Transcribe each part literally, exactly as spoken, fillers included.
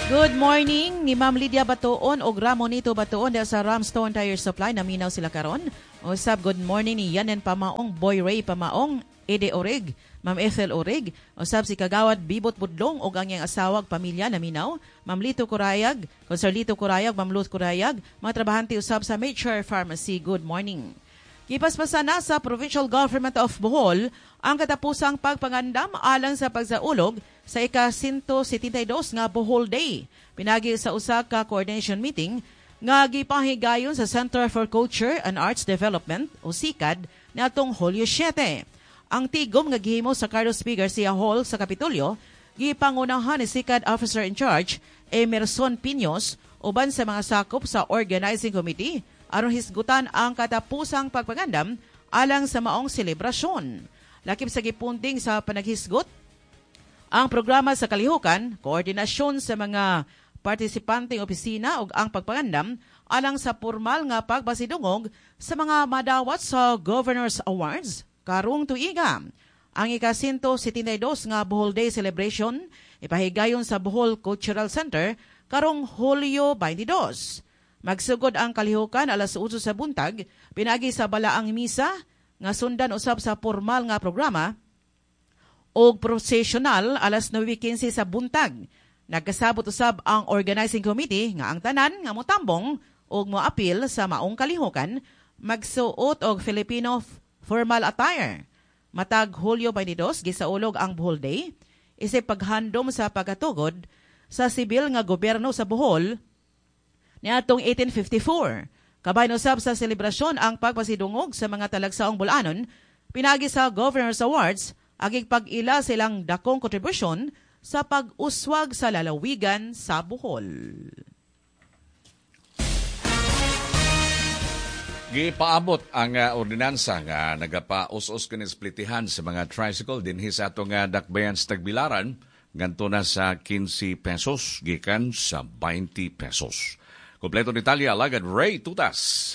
Good morning ni Ma'am Lydia Batuon o Ramonito Batuon dahil sa Ramstone Tire Supply. Naminaw sila karon. Usab, good morning ni Yanen Pamaong, Boy Ray Pamaong, Ede Orig, Ma'am Ethel Orig. Usab si Kagawad Bibot Budlong o ang iyang asawag pamilya naminaw. Ma'am Lito Kurayag, Consor Lito Kurayag, Ma'am Luz Kurayag, mga trabahante usab sa Mature Pharmacy. Good morning. Kipaspasa na sa Provincial Government of Bohol ang katapusang pagpangandam alang sa pagsaulog sa ika-one hundred seventy-two nga Bohol Day. Pinagi sa usa ka coordination meeting nga gipahigayon sa Center for Culture and Arts Development o C C A D niadtong Hulyo seven. Ang tigom nga gihimo sa Carlos P. Garcia Hall sa Kapitolyo gipangunahan ni C C A D Officer in Charge Emerson Piños uban sa mga sakop sa Organizing Committee aron hisgutan ang katapusang pagpangandam alang sa maong selebrasyon. Lakip sa gipunding sa panaghisgot ang programa sa kalihukan, koordinasyon sa mga partisipanteng opisina ug ang pagpangandam alang sa formal nga pagpasidungog sa mga madawat sa Governor's Awards karong tuiga. Ang ika-one hundred seventy-two nga Bohol Day celebration ipahigayon sa Bohol Cultural Center karong Hulyo twenty-two. Magsugod ang kalihukan alas eight sa buntag, pinagi sa balaang misa nga sundan usab sa formal nga programa o processional alas nine fifteen sa buntag. Nagkasabot usab ang organizing committee nga ang tanan nga motambong o moapil sa maong kalihukan magsuot og Filipino formal attire. Matag Hulyo twenty-two gisaulog ang Bohol Day isip paghandom sa pagkatugod sa sibil nga gobyerno sa Bohol niadtong eighteen fifty-four. Kabahin usab sa selebrasyon ang pagpasidungog sa mga talagsaong bulanon pinagi sa Governor's Awards agig pag-ila silang dakong kontribusyon sa pag-uswag sa lalawigan sa Bohol. Gipaabot ang uh, ordinansa nga nagapa-us-us kinisplitihan sa mga tricycle dinhi sa atong uh, dakbayan sa Tagbilaran ngadto na sa fifteen pesos gikan sa twenty pesos. Kompleto detalye alagad Ray Tutas.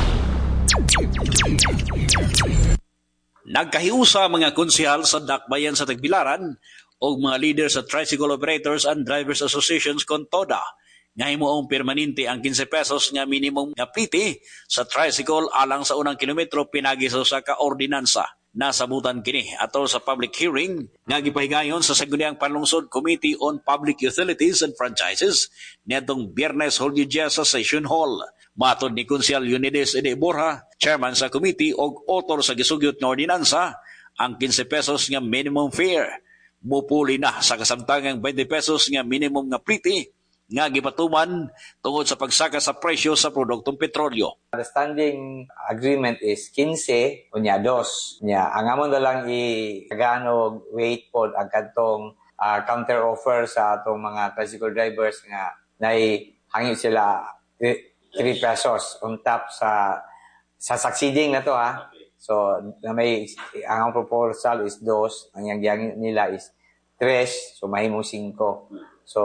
Nagkahiusa mga konsehal sa dakbayan sa Tagbilaran o mga leader sa Tricycle Operators and Drivers Associations kon TODA nga himuong permanente ang fifteen pesos nga minimum nga pliti sa tricycle alang sa unang kilometro pinagi sa usa ka ordinansa. Nasabutan kini atol sa public hearing nga gipahigayon sa Sangguniang Panlungsod Committee on Public Utilities and Franchises niadtong Biyernes Hulyo ten sa Session Hall. Matod ni Konsehal Unides Ede Borja, chairman sa committee og author sa gisugyot nga ordinansa, ang fifteen pesos nga minimum fare mupuli na sa kasamtangang twenty pesos nga minimum nga pliti nga gipatuman tungod sa pagsaka sa presyo sa produktong petrolyo. The standing agreement is fifteen unya dos. Nya ang amon na lang i-kagano wait pod ang kantong uh, counter offer sa atong mga tricycle drivers nga nay hangi sila three pesos on top sa sa succeeding na to ha. So na may ang proposal is dos, ang yang nila is tres, so mahimo five. So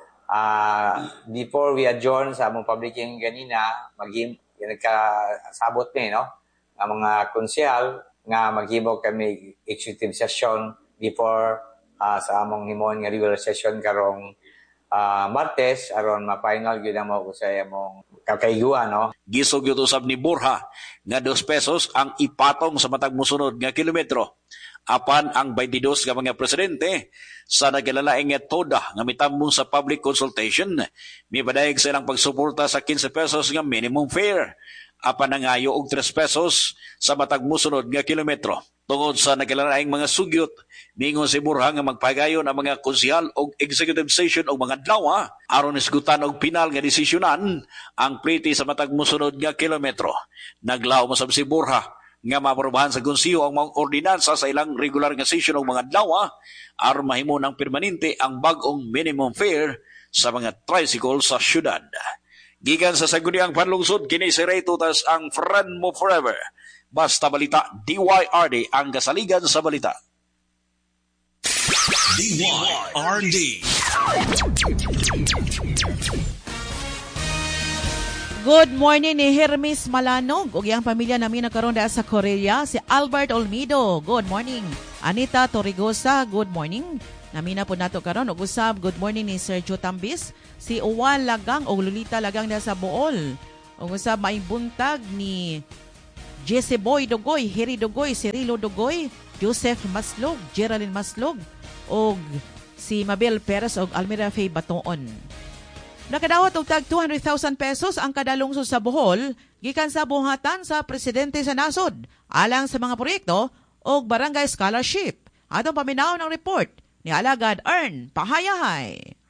Uh, before we adjourn sa among public hearing ganina, maghim nagkasabot ni no ang mga konsehal nga maghimo kami executive session before uh, sa among himon nga regular session karong uh, Martes aron ma-final gyud mo usay among kakaiguan no. Gisugyot usab ni Borja nga two pesos ang ipatong sa matag mosunod nga kilometro. Apan ang twenty-two nga mga presidente sa nagkalalaing nga TODA nga mitambong sa public consultation, mibadayag sa ilang pagsuporta sa fifteen pesos nga minimum fare. Apan nangayo og three pesos sa matag mosunod nga kilometro. Tungod sa nagkalalaing mga sugyot, mingon si Borja nga magpagayon ang mga konsehal og executive session og mga adlaw aron isgutan og pinal nga desisyonan ang pliti sa matag mosunod nga kilometro. Naglaw mo sab si Borja nga maprobahan sa konseho ang mga ordinansa sa ilang regular nga session og mga adlaw aron mahimo ng permanente ang bag-ong minimum fare sa mga tricycle sa syudad. Gikan sa Sangguniang Panlungsod, kini si Ray Tutas ang friend mo forever. Basta Balita, D Y R D ang kasaligan sa balita. D Y R D. Good morning ni Hermes Malanog ug iyang pamilya namin nagkaroon dahil sa Korea, si Albert Olmido. Good morning. Anita Torrigosa, good morning. Namina po nato karon og usab. Good morning ni Sergio Tambis, si Uwan Lagang o Lolita Lagang na sa Bool. Og usab may buntag ni Jesse Boy Dogoy, Heri Dogoy, Cirilo Dogoy, Joseph Maslog, Geraldine Maslog, og si Mabel Perez og Almira Faye Batoon. Nakadawat og tag two hundred thousand pesos ang kada lungsod sa Bohol gikan sa buhatan sa presidente sa nasod alang sa mga proyekto og barangay scholarship. Atong paminaw ng report ni Alagad Ern Pahayahay.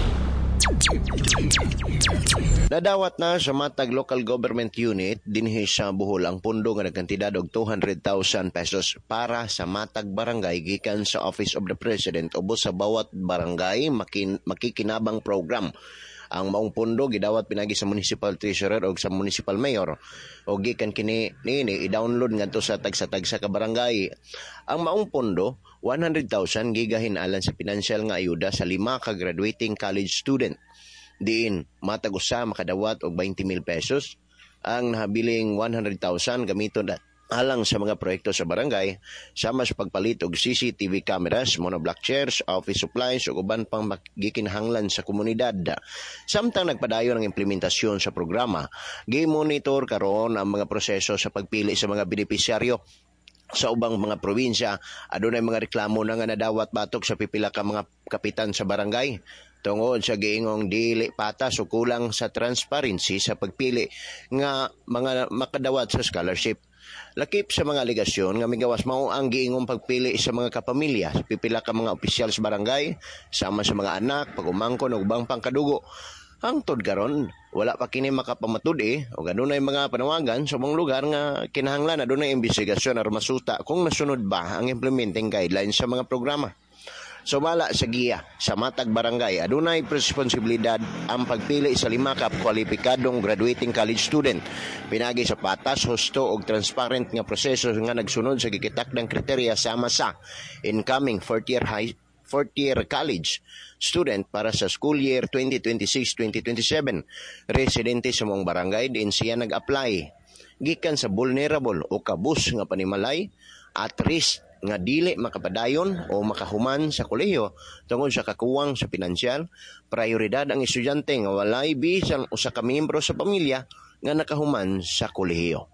Nadawat na sa matag local government unit dinhi sa Bohol ang pundo nga nagkantidad og two hundred thousand pesos para sa matag barangay gikan sa Office of the President ubos sa bawat barangay makin, makikinabang program. Ang maong pundo gidawat pinagi sa municipal treasurer o sa municipal mayor o gikan kini nini i-download ngadto sa tagsa-tagsa ka barangay. Ang maong pundo one hundred thousand gigahin alan sa financial nga ayuda sa lima ka graduating college student. Diin matag usa makadawat og twenty mil pesos. Ang nahabiling one hundred thousand gamiton alang sa mga proyekto sa barangay sama sa pagpalit og C C T V cameras, monoblock chairs, office supplies ug uban pang gikinahanglan sa komunidad. Samtang nagpadayon ang implementasyon sa programa, gi-monitor karon ang mga proseso sa pagpili sa mga benepisyaryo. Sa ubang mga probinsya, adunay mga reklamo na nga nadawat batok sa pipila ka mga kapitan sa barangay tungod sa giingong dili patas o kulang sa transparency sa pagpili nga mga makadawat sa scholarship. Lakip sa mga aligasyon nga migawas mao ang giingong pagpili sa mga kapamilya, pipila ka mga opisyal sa barangay, sama sa mga anak, pagumangkon ug ubang pangkadugo. Hangtod karon, wala pa kini makapamatud eh, o adunay mga panawagan sa mga lugar nga kinahanglan adunay imbestigasyon aron masuta kung nasunod ba ang implementing guidelines sa mga programa. Sumala sa giya sa matag barangay, adunay responsibilidad ang pagpili sa lima ka kwalipikadong graduating college student. Pinagi sa patas, husto ug transparent nga proseso nga nagsunod sa gikitakdang kriteriya sama sa incoming fourth year high fourth year college student para sa school year twenty twenty-six twenty twenty-seven. Residente sa mong barangay din siya nag-apply. Gikan sa vulnerable o kabus nga panimalay at risk nga dili makapadayon o makahuman sa kolehiyo tungod sa kakuwang sa pinansyal, prioridad ang estudyante nga walay bisan usa ka miyembro sa pamilya nga nakahuman sa kolehiyo.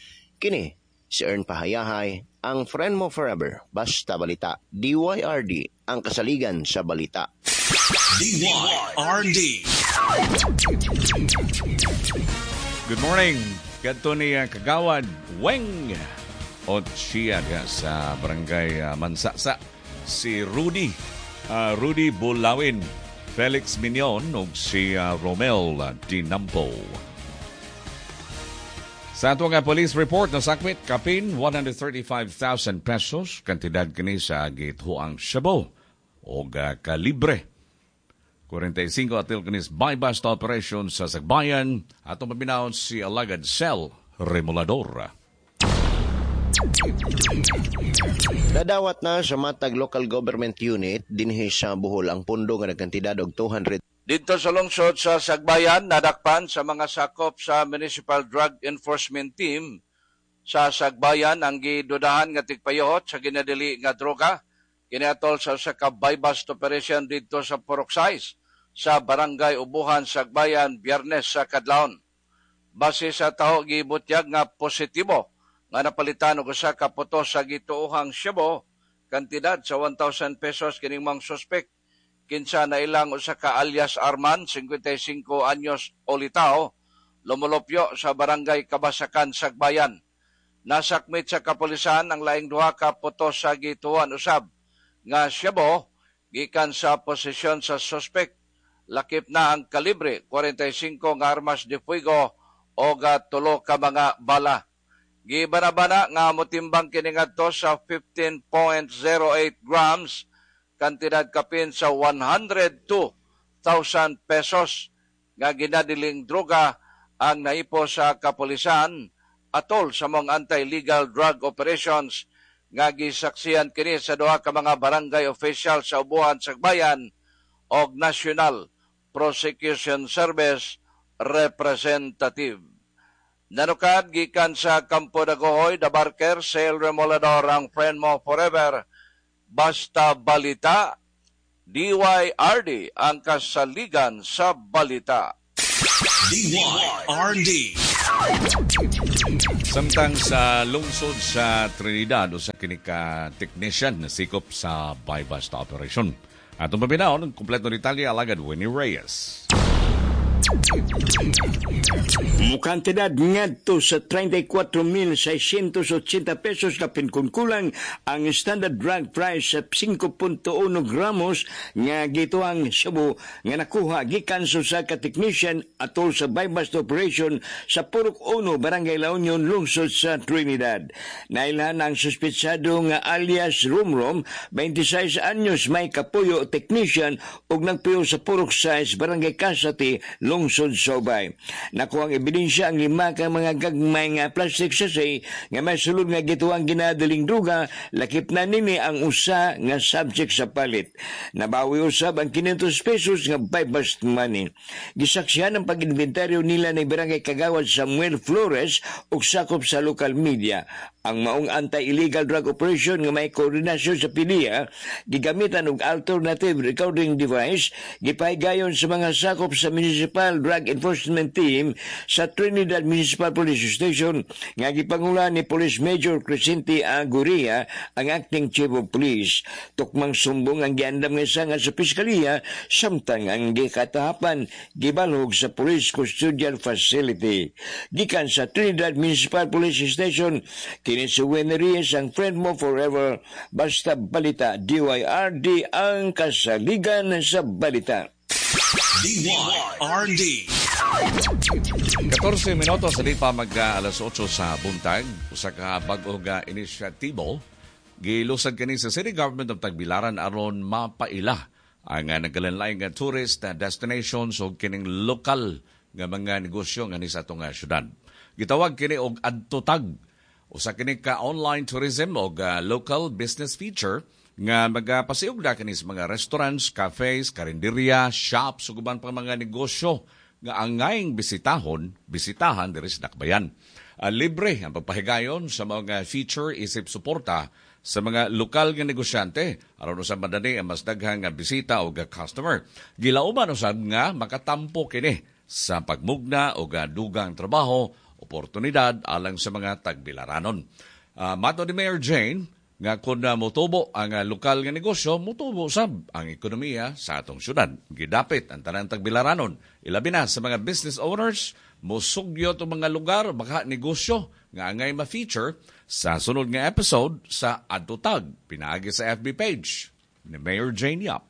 Kini si Ern Pahayahay, ang friend mo forever, basta balita. D Y R D, ang kasaligan sa balita. D Y R D. Good morning. Kadto ni uh, Kagawad Weng o siya sa barangay uh, Mansasa, si Rudy uh, Rudy Bulawin, Felix Mignon o si uh, Romel uh, Dinampo. Sa ato nga police report na sakwit kapin one hundred thirty-five thousand pesos kantidad kini sa githuang Shabu o uh, kalibre forty-five atil kinis by bust operation sa Sagbayan atong mabinaon si Alagad Cel Remolador. Nadawat na sa matag local government unit dinhi sa Bohol ang pundo nga nagkantidad og two hundred. Dito sa lungsod sa Sagbayan, nadakpan sa mga sakop sa Municipal Drug Enforcement Team sa Sagbayan ang gidudahan nga tigpayot sa ginadili nga droga kiniatol sa usa ka buy-bust operation dito sa Poroxais sa Barangay Ubuhan, Sagbayan, Biyernes sa kadlawon. Base sa taho gibutyag nga positibo nga napalitan og usa ka puto sa gituohang Shabu, kantidad sa one thousand pesos kining mga suspek. Kinsa na ilang usa ka alias Arman, fifty-five anyos olitao, lumulupyo sa Barangay Kabasakan, Sagbayan. Nasakmit sa kapulisan ang laing duha ka puto sa gituohan usab nga Shabu gikan sa posisyon sa suspek. Lakip na ang kalibre forty-five nga armas de fuego o ga tulo ka mga bala. Gibanabana nga motimbang kini ngadto sa fifteen point zero eight grams, kantidad kapin sa one hundred two thousand pesos nga ginadiling droga ang naipo sa kapulisan atol sa mga anti-legal drug operations nga gisaksihan kini sa duha ka mga barangay official sa Ubuhan, Sagbayan og National Prosecution Service Representative. Nanukad gikan sa Campo Dagohoy, The Barker, Sale Remolador, ang friend mo forever, basta balita, D Y R D ang kasaligan sa balita. D Y R D. Samtang sa lungsod sa Trinidad o sa kinika technician na sikop sa buy-bust operation. Atong pabinaon, kompleto detalye alagad Winnie Reyes. Mukantidad ngadto sa thirty-four mil seiscientos eighty pesos na pinkunkulang ang standard drug price sa five point one gramos nga gituang Cebu nga nakuha gikan sa ka-technician atol sa buy-bust operation sa Purok Uno, Barangay La Union, lungsod sa Trinidad. Nailhan ang suspetsado nga alias Rumrom, twenty-six anyos, may kapuyo technician ug nagpuyo sa Purok Size, Barangay Kasati, lungsod sa Ubay. Nakuha ang ebidensya ang lima ka mga gagmay nga plastic sachet nga may sulod nga gituang ginadaling druga, lakip na nini ang usa nga subject sa palit. Nabawi usab ang five hundred pesos nga buy-bust money. Gisaksihan ang pag-inventaryo nila ng Barangay Kagawad Samuel Flores ug sakop sa local media. Ang maong anti-illegal drug operation nga may koordinasyon sa P D E A gigamitan og alternative recording device gipahigayon sa mga sakop sa Municipal Drug Enforcement Team sa Trinidad Municipal Police Station nga gipangulan ni Police Major Crescenti Aguria, ang acting chief of police. Tukmang sumbong ang giandam nga isa nga sa piskalya, samtang ang gikatahapan gibalhog sa Police Custodial Facility. Gikan sa Trinidad Municipal Police Station, kini si Winnie Reyes, ang friend mo forever. Basta balita, D Y R D ang kasaligan sa balita. D Y R D. fourteen minutos sa di pa mag alas eight sa buntag. Usa ka bag-o nga inisyatibo gilusad kani sa City Government of Tagbilaran aron mapaila ang nagalanlaing nga tourist destinations o kining lokal nga mga negosyo nga ni sa atong syudad. Gitawag kini og adtotag. Usa kini ka online tourism o local business feature nga magapasiugda kini sa mga restaurants, cafes, karinderya, shops ug uban pa mga negosyo nga angayng bisitahon, bisitahan diri sa dakbayan. Uh, libre ang pagpahigayon sa mga feature isip suporta sa mga lokal nga negosyante aron usab madani ang mas daghang nga bisita o nga customer. Gilauman usab nga makatampo kini sa pagmugna o nga dugang trabaho, oportunidad alang sa mga tagbilaranon. Uh, mato ni Mayor Jane nga kung uh, mutubo ang uh, lokal nga negosyo, mutubo sab ang ekonomiya sa atong syudad. Gidapit ang tanang tagbilaranon. Ilabi na sa mga business owners, musugyo itong mga lugar, baka negosyo nga angay ma-feature sa sunod nga episode sa Adtotag, pinaagi sa F B page ni Mayor Jane Yap.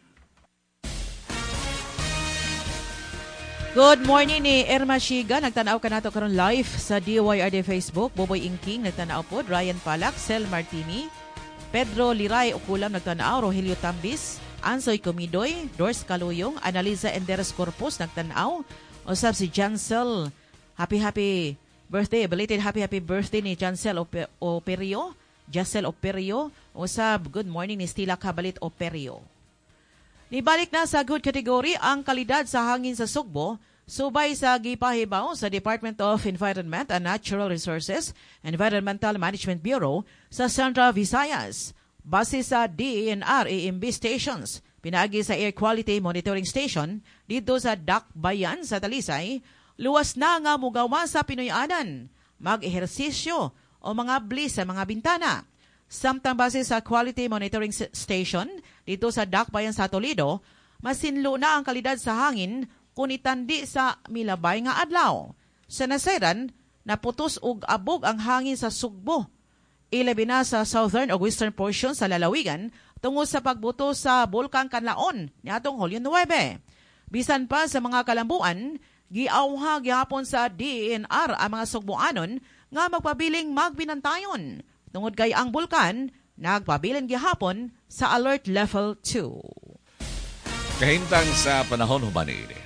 Good morning ni Irma Shiga. Nagtanaw ka nato karon live sa D Y R D Facebook. Boboy Ingking nagtanaw po. Ryan Palak, Sel Martini, Pedro Liray Ukulam nagtanaw. Rogelio Tambis, Ansoy Comidoy, Dors Kaluyong, Analiza Enderes Corpus nagtanaw. Usab si Jancel. Happy happy birthday. Belated happy happy birthday ni Jancel Ope- Operio. Jacel Operio. Usab good morning ni Stila Kabalit Operio. Nibalik na sa good category ang kalidad sa hangin sa Sugbo, subay sa gipahibaw sa Department of Environment and Natural Resources, Environmental Management Bureau sa Central Visayas. Base sa D E N R A M B stations, pinaagi sa Air Quality Monitoring Station dito sa Dakbayan sa Talisay, luwas na nga mugawa sa Pinoyanan, mag-ehersisyo o mga bli sa mga bintana. Samtang base sa Quality Monitoring Station dito sa Dakbayan sa Toledo, masinlo na ang kalidad sa hangin kung itandi sa milabay nga adlaw. Sa Nasairan, naputos og abog ang hangin sa Sugbo. Ilabi na sa southern o western portion sa lalawigan tungod sa pagbuto sa Bulkang Kanlaon niadtong Hulyo nine. Bisan pa sa mga kalambuan, giawha gihapon sa D E N R ang mga Sugboanon nga magpabiling magbinantayon. Tungod kay ang bulkan, nagpabilin gihapon sa Alert Level two. Kahintang sa panahon human ini.